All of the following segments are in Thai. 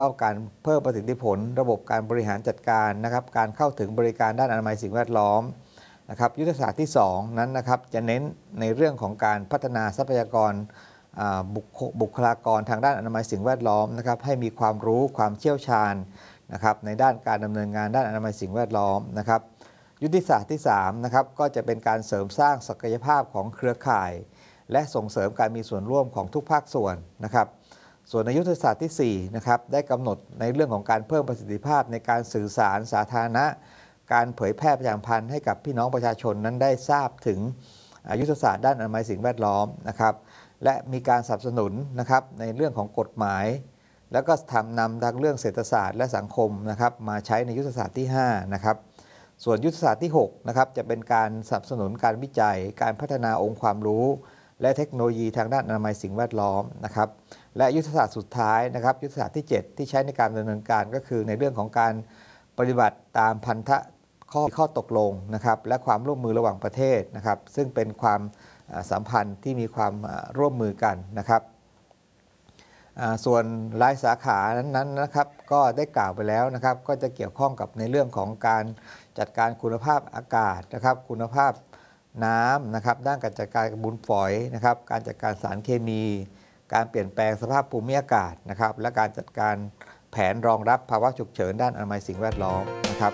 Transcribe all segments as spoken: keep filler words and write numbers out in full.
เข้าการเพิ่มประสิทธิผลระบบการบริหารจัดการนะครับการเข้าถึงบริการด้านอนามัยสิ่งแวดล้อมนะครับยุทธศาสตร์ที่สองนั้นนะครับจะเน้นในเรื่องของการพัฒนาทรัพยากรบุคลากรทางด้านอนามัยสิ่งแวดล้อมนะครับให้มีความรู้ความเชี่ยวชาญนะครับในด้านการดำเนินงานด้านอนามัยสิ่งแวดล้อมนะครับยุทธศาสตร์ที่สามนะครับก็จะเป็นการเสริมสร้างศักยภาพของเครือข่ายและส่งเสริมการมีส่วนร่วมของทุกภาคส่วนนะครับส่วนในยุทธศาสตร์ที่สี่นะครับได้กำหนดในเรื่องของการเพิ่มประสิทธิภาพในการสื่อสารสาธารณะการเผยแพร่ประชาสัมพันธ์ให้กับพี่น้องประชาชนนั้นได้ทราบถึงยุทธศาสตร์ด้านอนามัยสิ่งแวดล้อมนะครับและมีการสนับสนุนนะครับในเรื่องของกฎหมายแล้วก็ทำนำทางเรื่องเศรษฐศาสตร์และสังคมนะครับมาใช้ในยุทธศาสตร์ที่ห้านะครับส่วนยุทธศาสตร์ที่หกนะครับจะเป็นการสนับสนุนการวิจัยการพัฒนาองค์ความรู้และเทคโนโลยีทางด้านอนามัยสิ่งแวดล้อมนะครับและยุทธศาสตร์สุดท้ายนะครับยุทธศาสตร์ที่เจ็ดที่ใช้ในการดำเนินการก็คือในเรื่องของการปฏิบัติตามพันธะข้อข้อตกลงนะครับและความร่วมมือระหว่างประเทศนะครับซึ่งเป็นความสัมพันธ์ที่มีความร่วมมือกันนะครับส่วนรายสาขานั้นๆนะครับก็ได้กล่าวไปแล้วนะครับก็จะเกี่ยวข้องกับในเรื่องของการจัดการคุณภาพอากาศนะครับคุณภาพน้ำนะครับด้านการจัดการมูลฝอยนะครับการจัดการสารเคมีการเปลี่ยนแปลงสภาพภูมิอากาศนะครับและการจัดการแผนรองรับภาวะฉุกเฉินด้านอนามัยสิ่งแวดล้อมนะครับ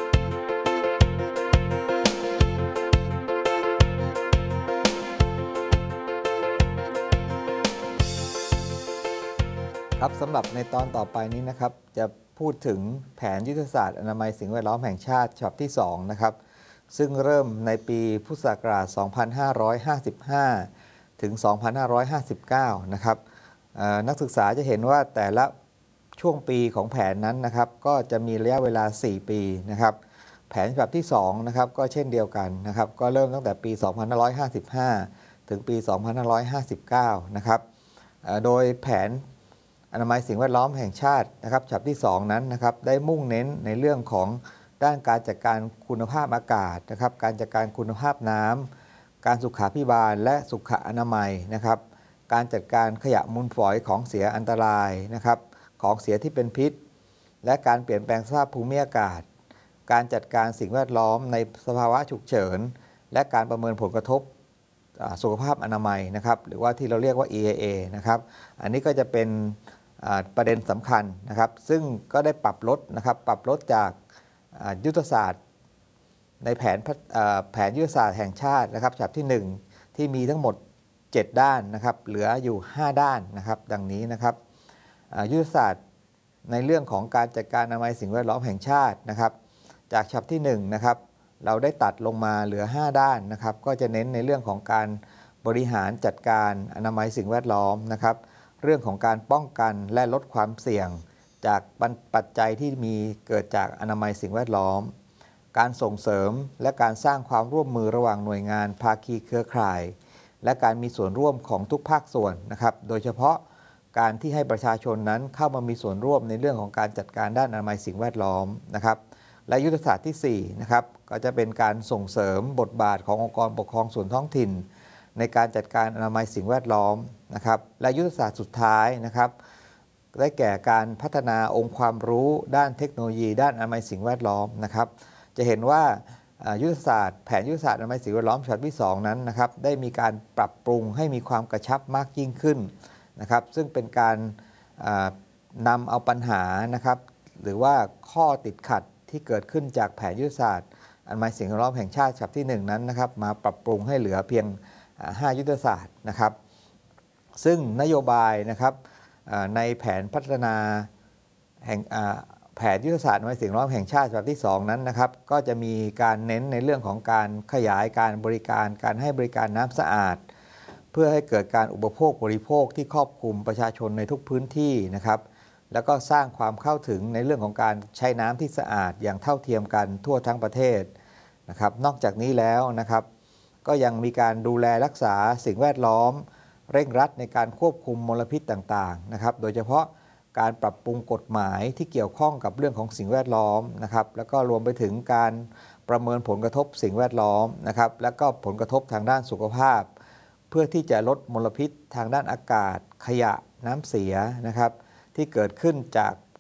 ครับสำหรับในตอนต่อไปนี้นะครับจะพูดถึงแผนยุทธศาสตร์อนามัยสิ่งแวดล้อมแห่งชาติฉบับที่สองนะครับซึ่งเริ่มในปีพุทธศักราช สองพันห้าร้อยห้าสิบห้า ถึง สองพันห้าร้อยห้าสิบเก้า นะครับนักศึกษาจะเห็นว่าแต่ละช่วงปีของแผนนั้นนะครับก็จะมีระยะเวลาสี่ปีนะครับแผนฉบับที่สองนะครับก็เช่นเดียวกันนะครับก็เริ่มตั้งแต่ปี สองพันห้าร้อยห้าสิบห้า ถึงปี สองพันห้าร้อยห้าสิบเก้า นะครับโดยแผนอนามัยสิ่งแวดล้อมแห่งชาตินะครับฉบับที่สองนั้นนะครับได้มุ่งเน้นในเรื่องของด้านการจัดการคุณภาพอากาศนะครับการจัดการคุณภาพน้ำการสุขาภิบาลและสุขอนามัยนะครับการจัดการขยะมูลฝอยของเสียอันตรายนะครับของเสียที่เป็นพิษและการเปลี่ยนแปลงสภาพภูมิอากาศการจัดการสิ่งแวดล้อมในสภาวะฉุกเฉินและการประเมินผลกระทบสุขภาพอนามัยนะครับหรือว่าที่เราเรียกว่า อี เอ เอ นะครับอันนี้ก็จะเป็นประเด็นสำคัญนะครับซึ่งก็ได้ปรับลดนะครับปรับลดจากยุทธศาสตร์ในแผนแผนยุทธศาสตร์แห่งชาตินะครับฉบับที่หนึ่งที่มีทั้งหมดเจ็ดด้านนะครับเหลืออยู่ห้าด้านนะครับดังนี้นะครับยุทธศาสตร์ในเรื่องของการจัดการอนามัยสิ่งแวดล้อมแห่งชาตินะครับจากฉบับที่หนึ่งนะครับเราได้ตัดลงมาเหลือห้าด้านนะครับก็จะเน้นในเรื่องของการบริหารจัดการอนามัยสิ่งแวดล้อมนะครับเรื่องของการป้องกันและลดความเสี่ยงจากปัจจัยที่มีเกิดจากอนามัยสิ่งแวดล้อมการส่งเสริมและการสร้างความร่วมมือระหว่างหน่วยงานภาคีเครือข่ายและการมีส่วนร่วมของทุกภาคส่วนนะครับโดยเฉพาะการที่ให้ประชาชนนั้นเข้ามามีส่วนร่วมในเรื่องของการจัดการด้านอนามัยสิ่งแวดล้อมนะครับและยุทธศาสตร์ที่สี่นะครับก็จะเป็นการส่งเสริมบทบาทขององค์กรปกครองส่วนท้องถิ่นในการจัดการอนามัยสิ่งแวดล้อมนะครับและยุทธศาสตร์สุดท้ายนะครับได้แก่การพัฒนาองค์ความรู้ด้านเทคโนโลยีด้านอนามัยสิ่งแวดล้อมนะครับจะเห็นว่ายุทธศาสตร์แผนยุทธศาสตร์อนามัยสิ่งแวดล้อมฉบับที่สองนั้นนะครับได้มีการปรับปรุงให้มีความกระชับมากยิ่งขึ้นนะครับซึ่งเป็นการนำเอาปัญหานะครับหรือว่าข้อติดขัดที่เกิดขึ้นจากแผนยุทธศาสตร์อนามัยสิ่งแวดล้อมแห่งชาติฉบับที่หนึ่งนั้นนะครับมาปรับปรุงให้เหลือเพียงห้ายุทธศาสตร์นะครับซึ่งนโยบายนะครับในแผนพัฒนาแห่งแผนยุทธศาสตร์อนามัยสิ่งแวดล้อมแห่งชาติฉบับที่สองนั้นนะครับก็จะมีการเน้นในเรื่องของการขยายการบริการการให้บริการน้ำสะอาดเพื่อให้เกิดการอุปโภคบริโภคที่ครอบคลุมประชาชนในทุกพื้นที่นะครับแล้วก็สร้างความเข้าถึงในเรื่องของการใช้น้ำที่สะอาดอย่างเท่าเทียมกันทั่วทั้งประเทศนะครับนอกจากนี้แล้วนะครับก็ยังมีการดูแลรักษาสิ่งแวดล้อมเร่งรัดในการควบคุมมลพิษต่างๆนะครับโดยเฉพาะการปรับปรุงกฎหมายที่เกี่ยวข้องกับเรื่องของสิ่งแวดล้อมนะครับแล้วก็รวมไปถึงการประเมินผลกระทบสิ่งแวดล้อมนะครับแล้วก็ผลกระทบทางด้านสุขภาพเพื่อที่จะลดมลพิษทางด้านอากาศขยะน้ำเสียนะครับที่เกิดขึ้นจาก